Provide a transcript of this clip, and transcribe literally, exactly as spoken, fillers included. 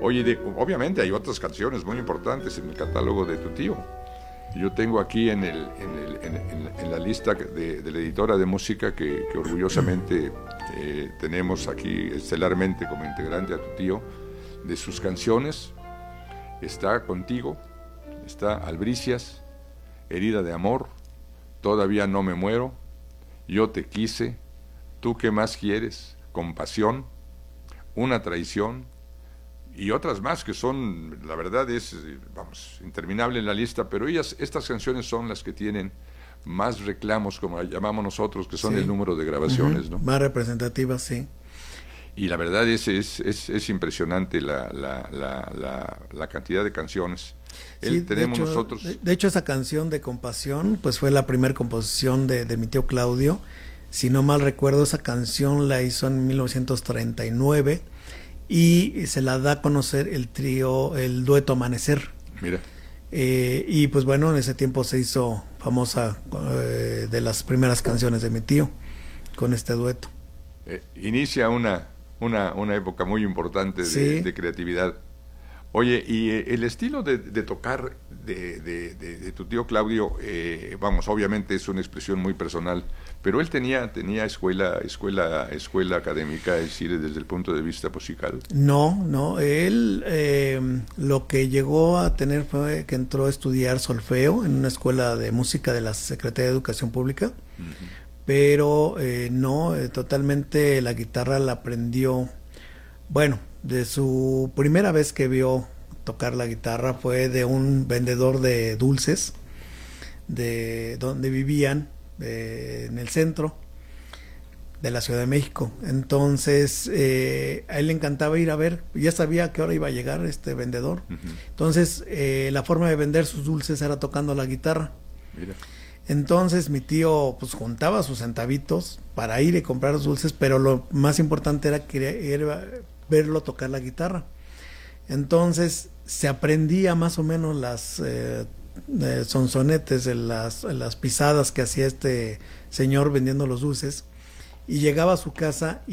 Oye, de, obviamente hay otras canciones muy importantes en el catálogo de tu tío. Yo tengo aquí en, el, en, el, en, en, en la lista de, de la editora de música que, que orgullosamente eh, tenemos aquí estelarmente como integrante a tu tío, de sus canciones, está Contigo, está Albricias, Herida de Amor, Todavía no me muero, Yo te quise, Tú qué más quieres, Compasión, Una traición, y otras más que son, la verdad es, vamos, interminable en la lista, pero ellas, estas canciones son las que tienen más reclamos, como llamamos nosotros, que son sí. el número de grabaciones, uh-huh. ¿no? Más representativas, sí. Y la verdad es, es, es, es impresionante la, la, la, la, la cantidad de canciones. Sí, Él, tenemos de hecho, nosotros... De, de hecho, esa canción de Compasión, pues fue la primera composición de, de mi tío Claudio. Si no mal recuerdo, esa canción la hizo en mil novecientos treinta y nueve, y se la da a conocer el trío, el dueto Amanecer. Mira. Eh, y pues bueno, en ese tiempo se hizo famosa, eh, de las primeras canciones de mi tío, con este dueto. Eh, inicia una, una, una época muy importante de, sí. de creatividad. Oye, y eh, el estilo de, de tocar de, de, de, de tu tío Claudio, eh, vamos, obviamente es una expresión muy personal, pero él tenía tenía escuela escuela escuela académica, es decir, desde el punto de vista musical. No, no, él eh, lo que llegó a tener fue que entró a estudiar solfeo en una escuela de música de la Secretaría de Educación Pública, uh-huh. pero eh, no, eh, totalmente la guitarra la aprendió, bueno, de su primera vez que vio tocar la guitarra fue de un vendedor de dulces de donde vivían, de, en el centro de la Ciudad de México. Entonces eh, a él le encantaba ir a ver, ya sabía a qué hora iba a llegar este vendedor. Uh-huh. Entonces eh, la forma de vender sus dulces era tocando la guitarra. Mira. Entonces mi tío pues juntaba sus centavitos para ir y comprar los dulces, pero lo más importante era que era verlo tocar la guitarra. Entonces se aprendía más o menos las eh, eh, sonsonetes, de las, las pisadas que hacía este señor vendiendo los dulces, y llegaba a su casa